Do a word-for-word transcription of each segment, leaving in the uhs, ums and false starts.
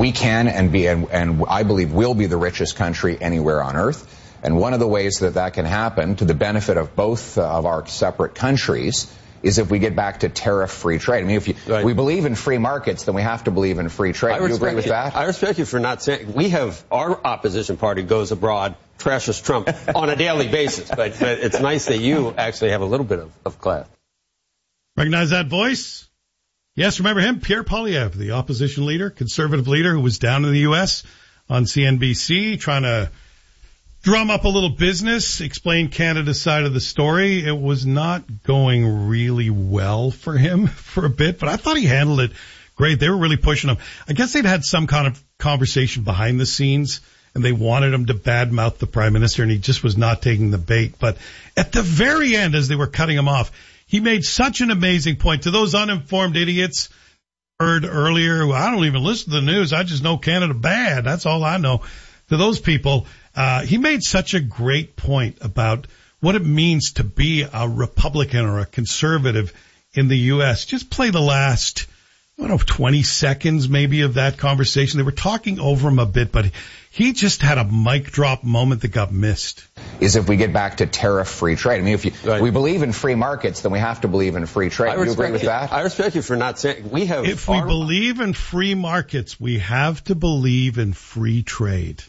we can and be, and, and I believe will be the richest country anywhere on earth. And one of the ways that that can happen to the benefit of both of our separate countries is if we get back to tariff-free trade. I mean, if you, right. we believe in free markets, then we have to believe in free trade. Do you agree with you, that? I respect you for not saying, we have, our opposition party goes abroad, trashes Trump on a daily basis, but, but it's nice that you actually have a little bit of, of class. Recognize that voice? Yes, remember him? Pierre Poilievre, the opposition leader, conservative leader who was down in the U S on C N B C trying to drum up a little business, explain Canada's side of the story. It was not going really well for him for a bit, but I thought he handled it great. They were really pushing him. I guess they'd had some kind of conversation behind the scenes, and they wanted him to badmouth the prime minister, and he just was not taking the bait. But at the very end, as they were cutting him off, he made such an amazing point to those uninformed idiots heard earlier. I don't even listen to the news. I just know Canada bad. That's all I know. To those people, Uh, he made such a great point about what it means to be a Republican or a conservative in the U S. Just play the last, I don't know, twenty seconds maybe of that conversation. They were talking over him a bit, but he just had a mic drop moment that got missed. Is if we get back to tariff-free trade. I mean, if you, right. we believe in free markets, then we have to believe in free trade. Do you agree with you, that? I respect you for not saying, we have. If we believe in free markets, we have to believe in free trade.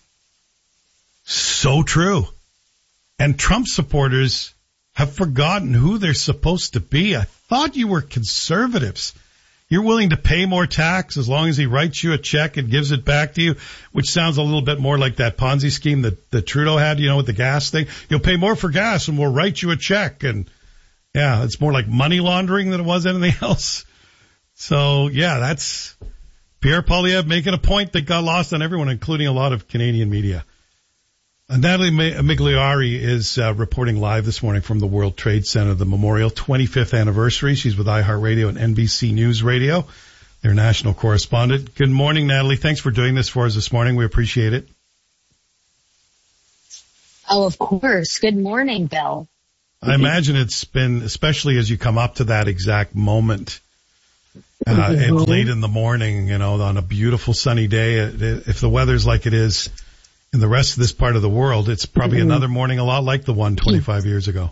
So true. And Trump supporters have forgotten who they're supposed to be. I thought you were conservatives. You're willing to pay more tax as long as he writes you a check and gives it back to you, which sounds a little bit more like that Ponzi scheme that, that Trudeau had, you know, with the gas thing. You'll pay more for gas and we'll write you a check. And yeah, it's more like money laundering than it was anything else. So yeah, that's Pierre Poilievre making a point that got lost on everyone, including a lot of Canadian media. Natalie Migliari is uh, reporting live this morning from the World Trade Center, the Memorial twenty-fifth anniversary. She's with iHeartRadio and N B C News Radio, their national correspondent. Good morning, Natalie. Thanks for doing this for us this morning. We appreciate it. Oh, of course. Good morning, Bill. I imagine it's been, especially as you come up to that exact moment, uh, and late in the morning, you know, on a beautiful sunny day. If the weather's like it is in the rest of this part of the world, it's probably mm-hmm. another morning a lot like the one twenty-five years ago.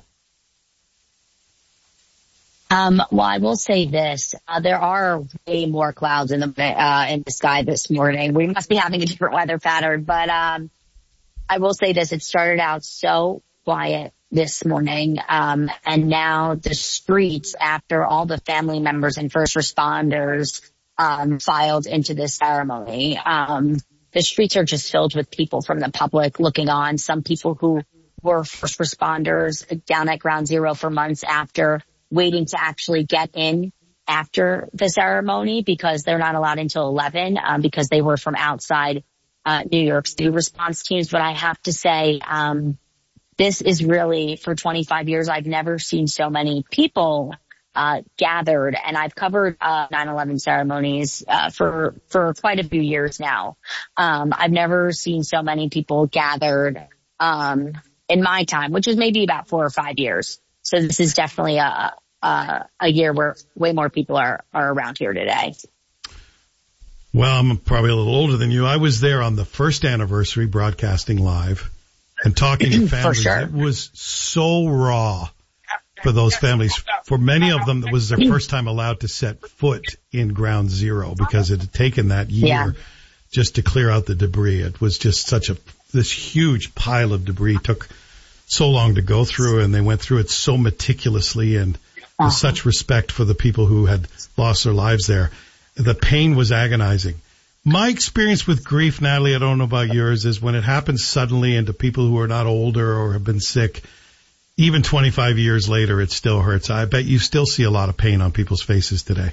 Um, well, I will say this. Uh, there are way more clouds in the, uh, in the sky this morning. We must be having a different weather pattern, but, um, I will say this. It started out so quiet this morning. Um, and now the streets, after all the family members and first responders, um, filed into this ceremony, um, the streets are just filled with people from the public looking on. Some people who were first responders down at Ground Zero for months after, waiting to actually get in after the ceremony because they're not allowed until eleven, um, because they were from outside uh New York City response teams. But I have to say, um this is really, for twenty-five years, I've never seen so many people uh gathered, and I've covered uh nine eleven ceremonies uh for for quite a few years now. Um I've never seen so many people gathered um in my time, which is maybe about four or five years. So this is definitely a a, a year where way more people are are around here today. Well, I'm probably a little older than you. I was there on the first anniversary, broadcasting live and talking to families. For sure. It was so raw for those families. For many of them, it was their first time allowed to set foot in Ground Zero because it had taken that year yeah. just to clear out the debris. It was just such a, this huge pile of debris took so long to go through, and they went through it so meticulously and uh-huh. with such respect for the people who had lost their lives there. The pain was agonizing. My experience with grief, Natalie, I don't know about yours, is when it happens suddenly and to people who are not older or have been sick, even twenty-five years later, it still hurts. I bet you still see a lot of pain on people's faces today.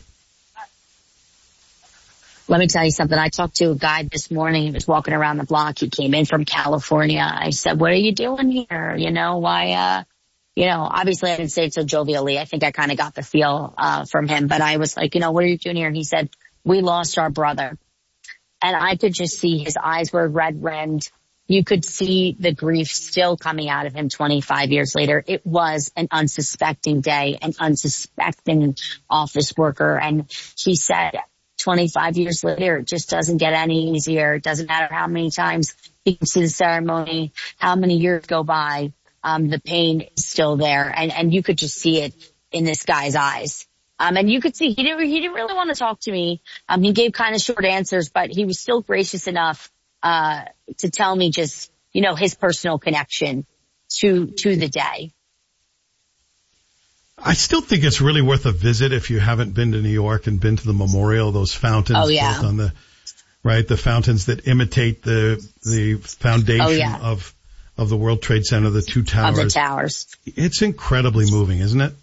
Let me tell you something. I talked to a guy this morning. He was walking around the block. He came in from California. I said, what are you doing here? You know, why, uh, you know, obviously I didn't say it so jovially. I think I kind of got the feel, uh, from him, but I was like, you know, what are you doing here? And he said, we lost our brother. And I could just see his eyes were red rimmed. You could see the grief still coming out of him twenty-five years later. It was an unsuspecting day, an unsuspecting office worker. And he said, twenty-five years later, it just doesn't get any easier. It doesn't matter how many times he can see the ceremony, how many years go by. Um, the pain is still there, and, and you could just see it in this guy's eyes. Um, and you could see he didn't, he didn't really want to talk to me. Um, he gave kind of short answers, but he was still gracious enough, uh, to tell me just, you know, his personal connection to, to the day. I still think it's really worth a visit if you haven't been to New York and been to the memorial, those fountains oh, yeah. built on the, right, the fountains that imitate the, the foundation oh, yeah. of, of the World Trade Center, the two towers. Of the towers. It's incredibly moving, isn't it?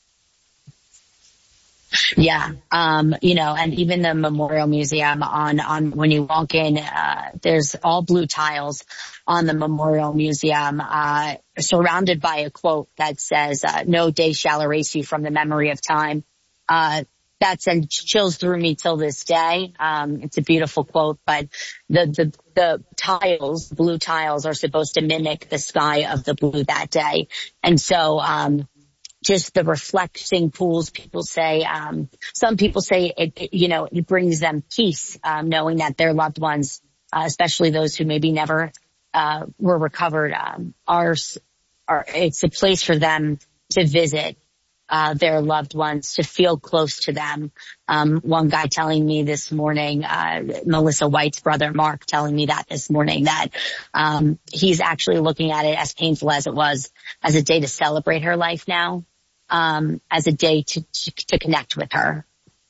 Yeah. Um, you know, and even the Memorial Museum on, on, when you walk in, uh, there's all blue tiles on the Memorial Museum, uh, surrounded by a quote that says, uh, no day shall erase you from the memory of time. Uh, that sends chills through me till this day. Um, it's a beautiful quote, but the, the, the tiles, blue tiles are supposed to mimic the sky of the blue that day. And so, um, just the reflecting pools, people say, um, some people say it, it, you know, it brings them peace, um, knowing that their loved ones, uh, especially those who maybe never, uh, were recovered, um, are, are, it's a place for them to visit, uh, their loved ones, to feel close to them. Um, one guy telling me this morning, uh, Melissa White's brother, Mark, telling me that this morning, that, um, he's actually looking at it, as painful as it was, as a day to celebrate her life now, um, as a day to, to, to connect with her.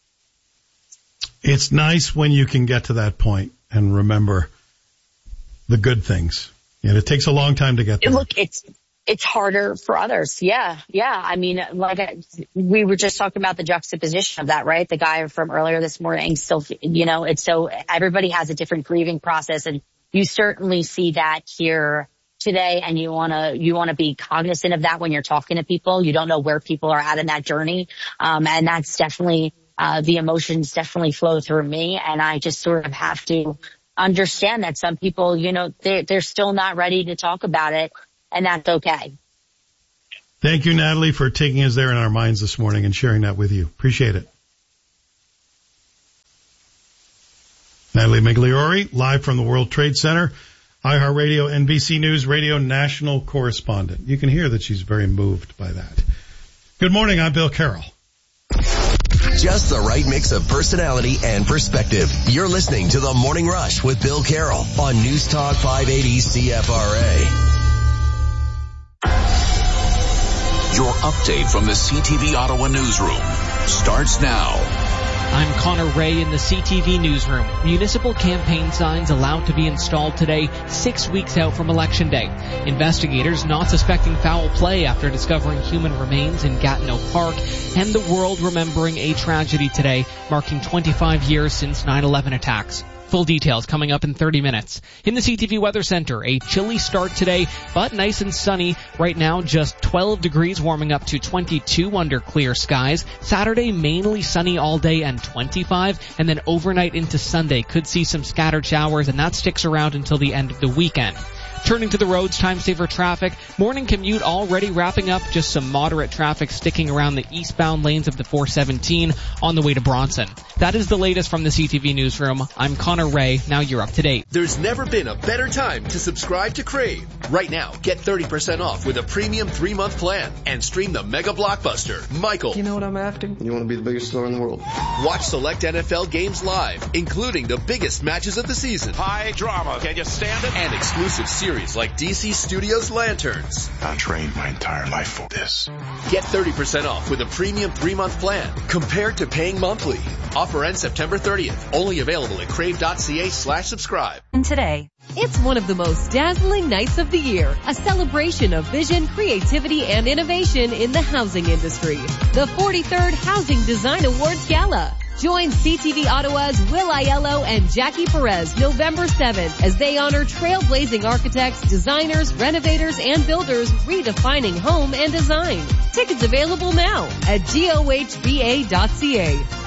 It's nice when you can get to that point and remember the good things. And it takes a long time to get there. Look, it's, It's harder for others. Yeah. Yeah. I mean, like I, we were just talking about the juxtaposition of that, right? The guy from earlier this morning still, you know, it's so everybody has a different grieving process, and you certainly see that here today. And you want to, you want to be cognizant of that when you're talking to people. You don't know where people are at in that journey. Um, and that's definitely, uh, the emotions definitely flow through me. And I just sort of have to understand that some people, you know, they're, they're still not ready to talk about it. And that's okay. Thank you, Natalie, for taking us there in our minds this morning and sharing that with you. Appreciate it. Natalie Migliore, live from the World Trade Center, iHeartRadio, N B C News Radio national correspondent. You can hear that she's very moved by that. Good morning. I'm Bill Carroll. Just the right mix of personality and perspective. You're listening to The Morning Rush with Bill Carroll on News Talk five eighty C F R A. Your update from the C T V Ottawa newsroom starts now. I'm Connor Ray in the C T V newsroom. Municipal campaign signs allowed to be installed today, six weeks out from Election Day. Investigators not suspecting foul play after discovering human remains in Gatineau Park, and the world remembering a tragedy today, marking twenty-five years since nine eleven attacks. Full details coming up in thirty minutes. In the C T V Weather Center, a chilly start today, but nice and sunny. Right now, just twelve degrees, warming up to twenty-two under clear skies. Saturday, mainly sunny all day and twenty-five. And then overnight into Sunday, could see some scattered showers, and that sticks around until the end of the weekend. Turning to the roads, time saver traffic. Morning commute already wrapping up. Just some moderate traffic sticking around the eastbound lanes of the four seventeen on the way to Bronson. That is the latest from the C T V newsroom. I'm Connor Ray. Now you're up to date. There's never been a better time to subscribe to Crave. Right now, get thirty percent off with a premium three-month plan and stream the mega blockbuster, Michael. You know what I'm after? You want to be the biggest star in the world. Watch select N F L games live, including the biggest matches of the season. High drama. Can you stand it? And exclusive series like D C Studios Lanterns. I trained my entire life for this. Get thirty percent off with a premium three-month plan compared to paying monthly. Offer ends September thirtieth. Only available at crave.ca slash subscribe. Today. It's one of the most dazzling nights of the year, a celebration of vision, creativity, and innovation in the housing industry. The forty-third Housing Design Awards Gala. Join C T V Ottawa's Will Aiello and Jackie Perez November seventh as they honor trailblazing architects, designers, renovators, and builders redefining home and design. Tickets available now at G O H B A dot C A.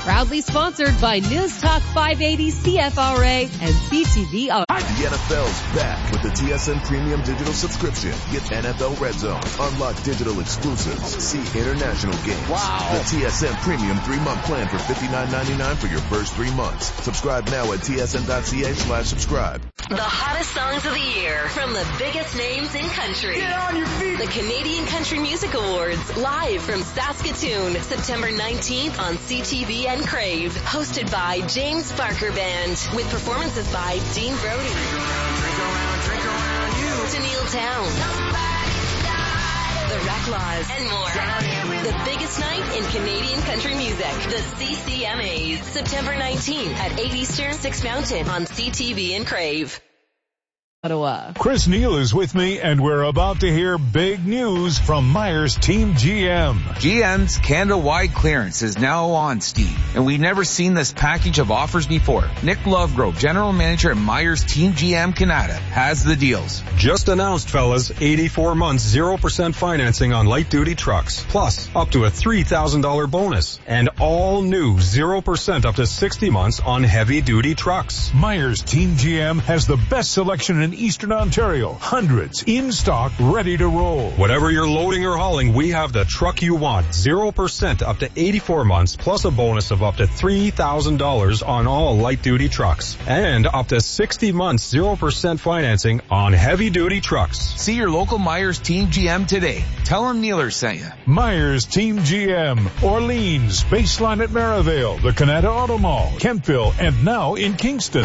Proudly sponsored by News Talk five eighty C F R A and C T V Auto. The N F L's back with the T S N Premium Digital Subscription. Get N F L Red Zone, unlock digital exclusives, see international games. Wow. The T S N Premium three-month plan for fifty-nine ninety-nine for your first three months. Subscribe now at T S N dot C A slash subscribe. The hottest songs of the year from the biggest names in country. Get on your feet. The Canadian Country Music Awards, live from Saskatoon, September nineteenth on C T V and Crave. Hosted by James Barker Band, with performances by Dean Brody, Drink around, drink around, drink around you. Tennille Towne, The Reclaws, and more. The biggest night in Canadian country music. The C C M As. September nineteenth at eight Eastern, six Mountain on C T V and Crave. Ottawa. Chris Neal is with me, and we're about to hear big news from Myers Team G M. G M's Canada-wide clearance is now on, Steve, and we've never seen this package of offers before. Nick Lovegrove, General Manager at Myers Team G M Canada, has the deals. Just announced, fellas, eighty-four months, zero percent financing on light-duty trucks, plus up to a three thousand dollars bonus, and all new zero percent up to sixty months on heavy-duty trucks. Myers Team G M has the best selection in Eastern Ontario. Hundreds in stock, ready to roll. Whatever you're loading or hauling, we have the truck you want. zero percent up to eighty-four months, plus a bonus of up to three thousand dollars on all light-duty trucks. And up to sixty months, zero percent financing on heavy-duty trucks. See your local Myers Team G M today. Tell them Neeler sent you. Myers Team G M, Orleans, Baseline at Maryvale, the Canada Auto Mall, Kentville, and now in Kingston.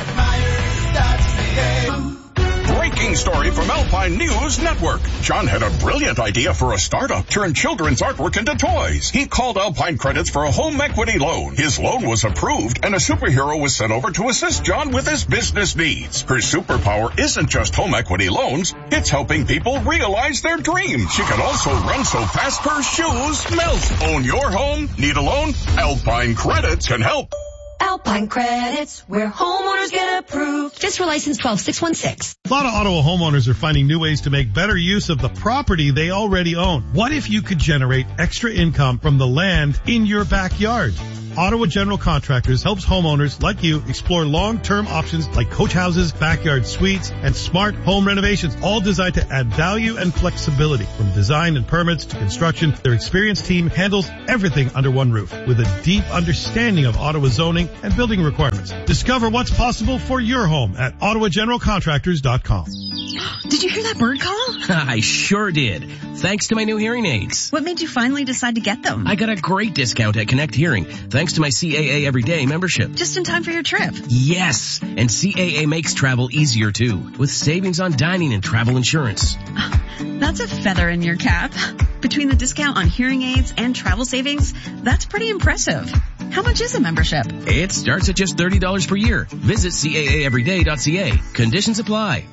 Breaking story from Alpine News Network. John had a brilliant idea for a startup, turn children's artwork into toys. He called Alpine Credits for a home equity loan. His loan was approved, and a superhero was sent over to assist John with his business needs. Her superpower isn't just home equity loans, it's helping people realize their dreams. She can also run so fast her shoes melt. Own your home? Need a loan? Alpine Credits can help. Alpine Credits, where homeowners get approved. Just for license twelve six one six. A lot of Ottawa homeowners are finding new ways to make better use of the property they already own. What if you could generate extra income from the land in your backyard? Ottawa General Contractors helps homeowners like you explore long-term options like coach houses, backyard suites, and smart home renovations, all designed to add value and flexibility. From design and permits to construction, their experienced team handles everything under one roof with a deep understanding of Ottawa zoning and building requirements. Discover what's possible for your home at ottawa general contractors dot com. Did you hear that bird call? I sure did. Thanks to my new hearing aids. What made you finally decide to get them? I got a great discount at Connect Hearing, thanks to my C A A Everyday membership. Just in time for your trip. Yes, and C A A makes travel easier too, with savings on dining and travel insurance. That's a feather in your cap. Between the discount on hearing aids and travel savings, that's pretty impressive. How much is a membership? It starts at just thirty dollars per year. Visit C A A everyday dot C A. Conditions apply.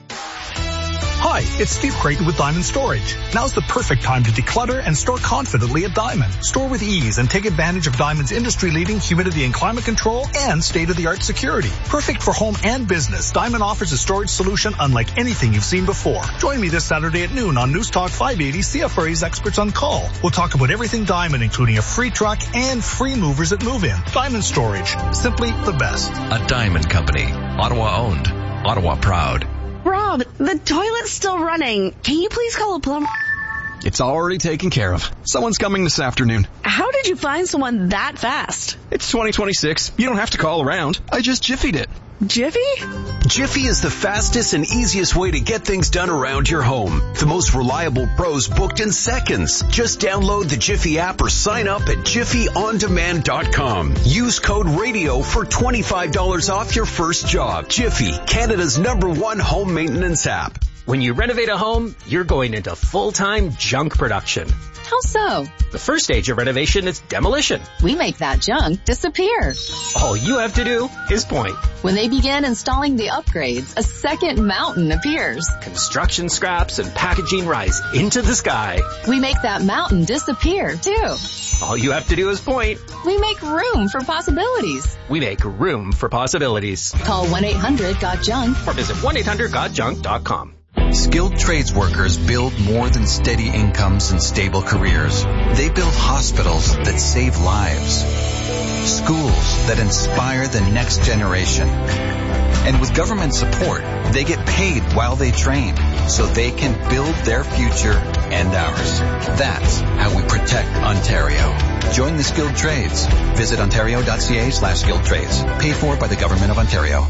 Hi, it's Steve Creighton with Diamond Storage. Now's the perfect time to declutter and store confidently at Diamond. Store with ease and take advantage of Diamond's industry-leading humidity and climate control and state-of-the-art security. Perfect for home and business, Diamond offers a storage solution unlike anything you've seen before. Join me this Saturday at noon on News Talk five eighty, C F R A's Experts on Call. We'll talk about everything Diamond, including a free truck and free movers at move-in. Diamond Storage, simply the best. A Diamond Company, Ottawa owned, Ottawa proud. Rob, the toilet's still running. Can you please call a plumber? It's already taken care of. Someone's coming this afternoon. How did you find someone that fast? It's twenty twenty-six. You don't have to call around. I just Jiffied it. Jiffy? Jiffy is the fastest and easiest way to get things done around your home. The most reliable pros booked in seconds. Just download the Jiffy app or sign up at jiffy on demand dot com. Use code RADIO for twenty-five dollars off your first job. Jiffy, Canada's number one home maintenance app. When you renovate a home, you're going into full-time junk production. How so? The first stage of renovation is demolition. We make that junk disappear. All you have to do is point. When they begin installing the upgrades, a second mountain appears. Construction scraps and packaging rise into the sky. We make that mountain disappear, too. All you have to do is point. We make room for possibilities. We make room for possibilities. Call one eight hundred got junk or visit one eight hundred got junk dot com. Skilled trades workers build more than steady incomes and stable careers. They build hospitals that save lives. schools that inspire the next generation. And with government support, they get paid while they train so they can build their future and ours. That's how we protect Ontario. Join the skilled trades. Visit ontario.ca slash skilled trades. Paid for by the Government of Ontario.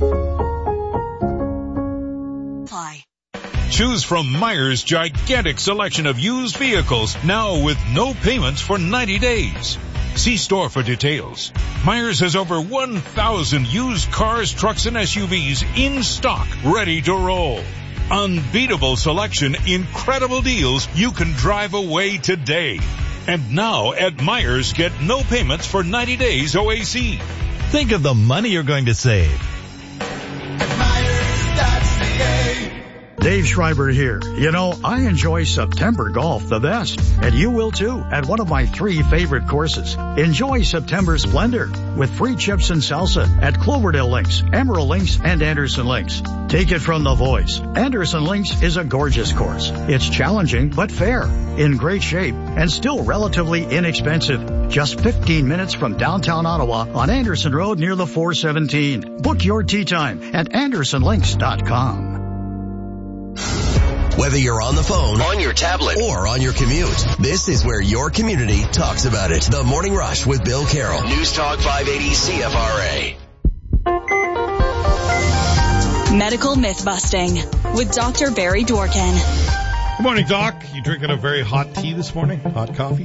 Choose from Myers' gigantic selection of used vehicles now with no payments for ninety days. See store for details. Myers has over one thousand used cars, trucks, and S U Vs in stock, ready to roll. Unbeatable selection, incredible deals. You can drive away today. And now at Myers, get no payments for ninety days O A C. Think of the money you're going to save. Dave Schreiber here. You know, I enjoy September golf the best, and you will too at one of my three favorite courses. Enjoy September splendor with free chips and salsa at Cloverdale Links, Emerald Links, and Anderson Links. Take it from the voice. Anderson Links is a gorgeous course. It's challenging but fair, in great shape, and still relatively inexpensive. Just fifteen minutes from downtown Ottawa on Anderson Road near the four seventeen. Book your tee time at anderson links dot com. Whether you're on the phone, on your tablet, or on your commute, this is where your community talks about it. The Morning Rush with Bill Carroll. News Talk five eighty C F R A. Medical myth busting with Doctor Barry Dworkin. Good morning, Doc. You drinking a very hot tea this morning? Hot coffee?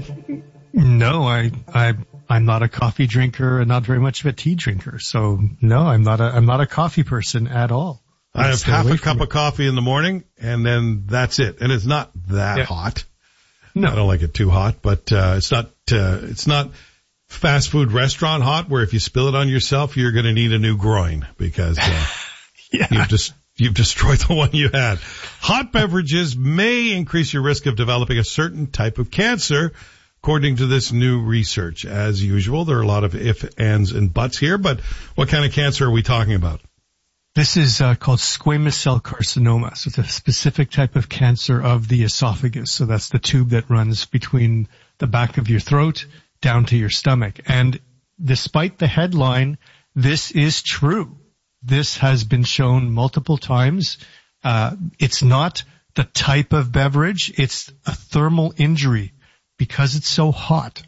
No, I, I, I'm not a coffee drinker and not very much of a tea drinker. So no, I'm not a, I'm not a coffee person at all. I have half a cup of coffee in the morning, and then that's it. And it's not that yeah. hot. No, I don't like it too hot, but uh, it's not uh, it's not fast food restaurant hot where if you spill it on yourself, you're going to need a new groin because uh, yeah. you've just you've destroyed the one you had. Hot beverages may increase your risk of developing a certain type of cancer, according to this new research. As usual, there are a lot of ifs, ands, and buts here, but what kind of cancer are we talking about? This is uh, called squamous cell carcinoma. So it's a specific type of cancer of the esophagus. So that's the tube that runs between the back of your throat down to your stomach. And despite the headline, this is true. This has been shown multiple times. Uh, it's not the type of beverage. It's a thermal injury because it's so hot.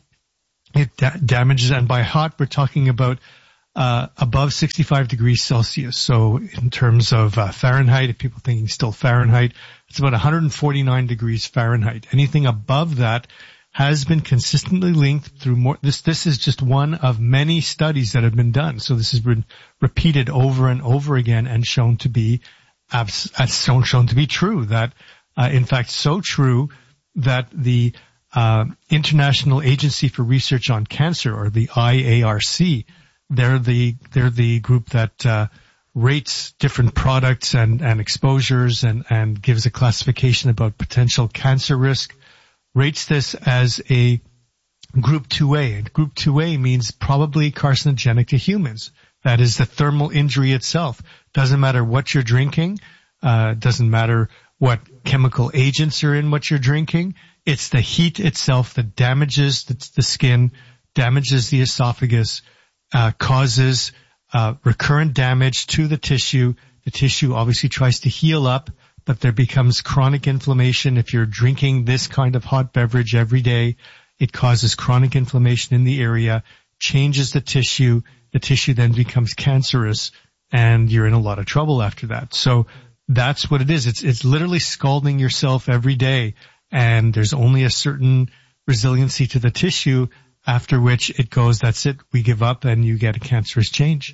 It da- damages, and by hot, we're talking about Uh, above sixty-five degrees Celsius. So in terms of uh, Fahrenheit, if people thinking still Fahrenheit, it's about one hundred forty-nine degrees Fahrenheit. Anything above that has been consistently linked through more. This this is just one of many studies that have been done. So this has been repeated over and over again and shown to be abs- shown shown to be true. That uh, in fact so true that the uh, International Agency for Research on Cancer, or the I A R C, They're the, they're the group that, uh, rates different products and, and exposures and, and gives a classification about potential cancer risk, rates this as a group two A. And group two A means probably carcinogenic to humans. That is the thermal injury itself. Doesn't matter what you're drinking, uh, doesn't matter what chemical agents are in what you're drinking. It's the heat itself that damages the, the skin, damages the esophagus, Uh, causes uh, recurrent damage to the tissue. The tissue obviously tries to heal up, but there becomes chronic inflammation. If you're drinking this kind of hot beverage every day, it causes chronic inflammation in the area, changes the tissue. The tissue then becomes cancerous, and you're in a lot of trouble after that. So that's what it is. It's it's literally scalding yourself every day, and there's only a certain resiliency to the tissue, after which it goes, that's it, we give up, and you get a cancerous change.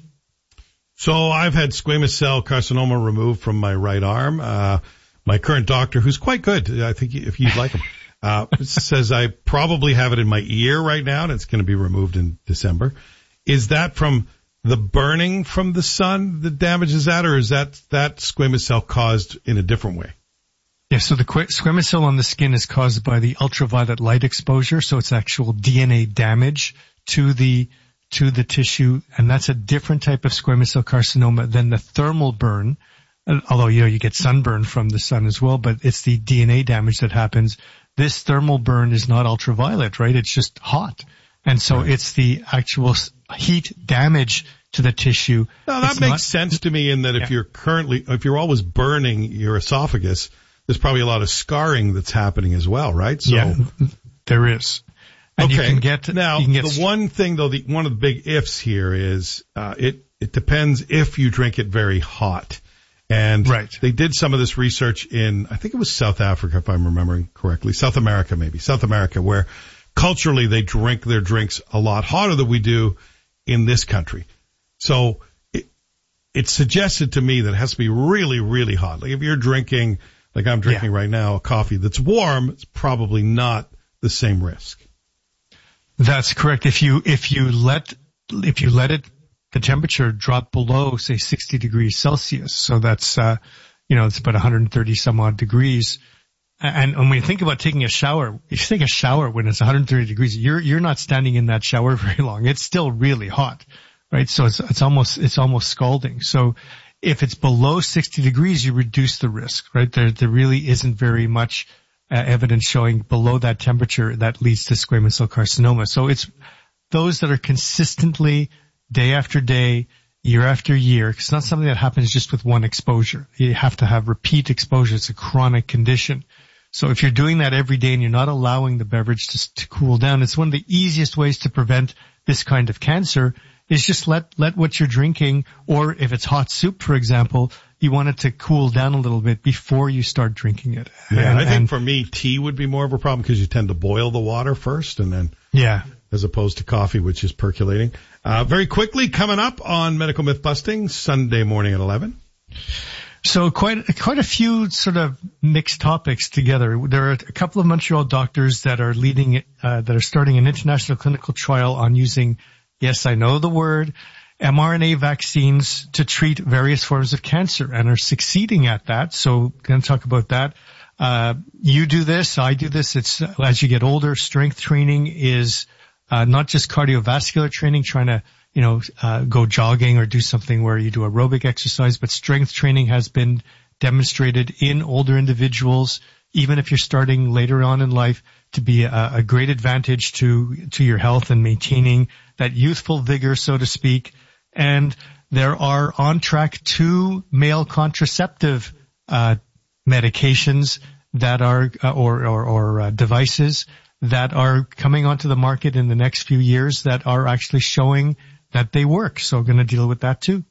So I've had squamous cell carcinoma removed from my right arm. Uh, my current doctor, who's quite good, I think if you'd like him, uh, says I probably have it in my ear right now, and it's going to be removed in December. Is that from the burning from the sun that damages that, or is that that squamous cell caused in a different way? Yeah, so the squamous cell on the skin is caused by the ultraviolet light exposure, so it's actual D N A damage to the to the tissue, and that's a different type of squamous cell carcinoma than the thermal burn. Although, you know, you get sunburn from the sun as well, but it's the D N A damage that happens. This thermal burn is not ultraviolet, right? It's just hot. And so right. It's the actual heat damage to the tissue. No, that it's makes not, sense to me in that yeah. if you're currently, if you're always burning your esophagus, there's probably a lot of scarring that's happening as well, right? So, yeah, there is. And okay. You can get, now, you can get the one thing though, the, one of the big ifs here is, uh, it, it depends if you drink it very hot. And right. they did some of this research in, I think it was South Africa, if I'm remembering correctly, South America maybe, South America, where culturally they drink their drinks a lot hotter than we do in this country. So it, it suggested to me that it has to be really, really hot. Like if you're drinking, like I'm drinking yeah. right now, a coffee that's warm, it's probably not the same risk. That's correct. If you, if you let, if you let it, the temperature drop below, say, sixty degrees Celsius. So that's, uh, you know, it's about one hundred thirty some odd degrees. And when you think about taking a shower, if you take a shower when it's one hundred thirty degrees, you're, you're not standing in that shower very long. It's still really hot, right? So it's, it's almost, it's almost scalding. So if it's below sixty degrees, you reduce the risk, right? There, there really isn't very much uh, evidence showing below that temperature that leads to squamous cell carcinoma. So it's those that are consistently day after day, year after year. It's not something that happens just with one exposure. You have to have repeat exposure. It's a chronic condition. So if you're doing that every day and you're not allowing the beverage to, to cool down, it's one of the easiest ways to prevent this kind of cancer is just let, let what you're drinking, or if it's hot soup, for example, you want it to cool down a little bit before you start drinking it. Yeah, and, I think and, for me, tea would be more of a problem because you tend to boil the water first and then. Yeah. As opposed to coffee, which is percolating. Uh, very quickly, coming up on Medical Myth Busting, Sunday morning at eleven. So quite, quite a few sort of mixed topics together. There are a couple of Montreal doctors that are leading, uh, that are starting an international clinical trial on using, yes, I know the word, mRNA vaccines to treat various forms of cancer and are succeeding at that. So going to talk about that. Uh, you do this, I do this. It's, as you get older, strength training is, Uh, not just cardiovascular training, trying to, you know, uh, go jogging or do something where you do aerobic exercise, but strength training has been demonstrated in older individuals, even if you're starting later on in life, to be a, a great advantage to, to your health and maintaining that youthful vigor, so to speak. And there are on track two male contraceptive, uh, medications that are, uh, or, or, or, uh, devices that are coming onto the market in the next few years that are actually showing that they work. So I'm going to deal with that too.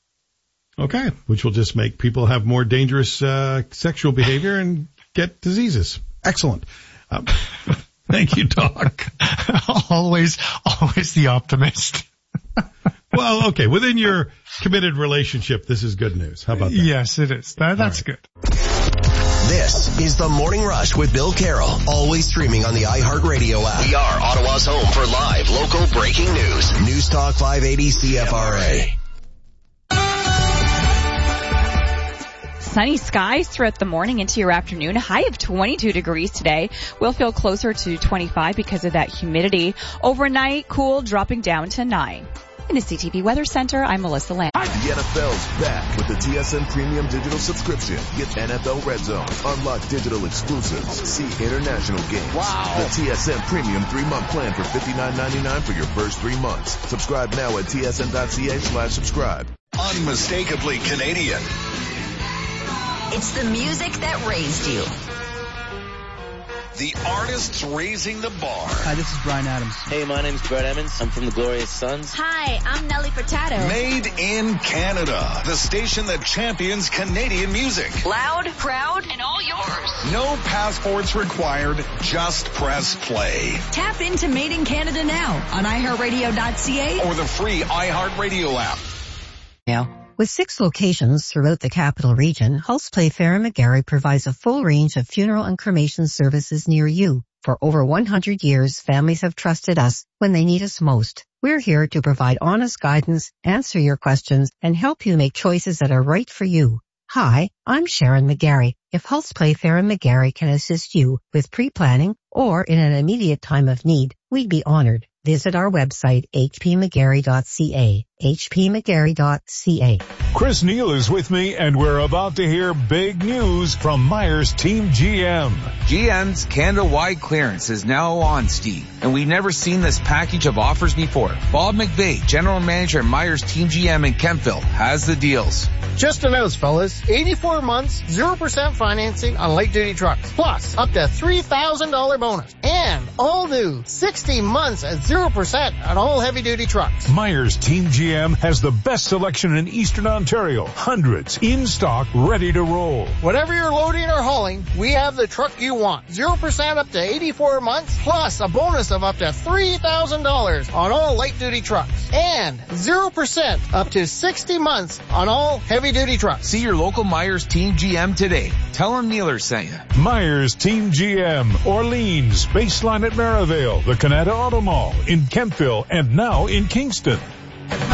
Okay. Which will just make people have more dangerous, uh, sexual behavior and get diseases. Excellent. Um, thank you, Doc. always, always the optimist. Well, okay. Within your committed relationship, this is good news. How about that? Yes, it is. That, that's right. good. This is the Morning Rush with Bill Carroll, always streaming on the iHeartRadio app. We are Ottawa's home for live local breaking news. News Talk five eighty C F R A. Sunny skies throughout the morning into your afternoon. High of twenty-two degrees today. We'll feel closer to twenty-five because of that humidity. Overnight, cool, dropping down to nine. In the C T V Weather Center, I'm Melissa Lamb. The N F L's back with the T S N Premium Digital Subscription. Get N F L Red Zone, unlock digital exclusives, see international games. Wow. The T S N Premium three-month plan for fifty-nine ninety-nine for your first three months. Subscribe now at T S N dot C A slash subscribe. Unmistakably Canadian. It's the music that raised you. The artists raising the bar. Hi, this is Bryan Adams. Hey, my name's Brett Emmons. I'm from the Glorious Sons. Hi, I'm Nelly Furtado. Made in Canada. The station that champions Canadian music. Loud, proud, and all yours. No passports required. Just press play. Tap into Made in Canada now on i heart radio dot c a or the free iHeartRadio app. Now. With six locations throughout the capital region, Hulse Playfair and McGarry provides a full range of funeral and cremation services near you. For over one hundred years, families have trusted us when they need us most. We're here to provide honest guidance, answer your questions, and help you make choices that are right for you. Hi, I'm Sharon McGarry. If Hulse Playfair and McGarry can assist you with pre-planning or in an immediate time of need, we'd be honored. Visit our website, h p mcgarry dot c a. h p mcgarry dot c a. Chris Neal is with me, and we're about to hear big news from Myers Team G M. G M's Canada-wide clearance is now on, Steve, and we've never seen this package of offers before. Bob McVeigh, General Manager at Myers Team G M in Kempville, has the deals. Just announced, fellas. eighty-four months, zero percent financing on light-duty trucks. Plus, up to three thousand dollars bonus. And all new sixty months at zero percent on all heavy-duty trucks. Myers Team G M has the best selection in Eastern Ontario. Hundreds in stock, ready to roll. Whatever you're loading or hauling, we have the truck you want. zero percent up to eighty-four months, plus a bonus of up to three thousand dollars on all light-duty trucks. And zero percent up to sixty months on all heavy-duty trucks. See your local Myers Team G M today. Tell them Neeler sent you. Myers Team G M, Orleans, Baseline at Maryvale, the Canada Auto Mall, in Kempville, and now in Kingston.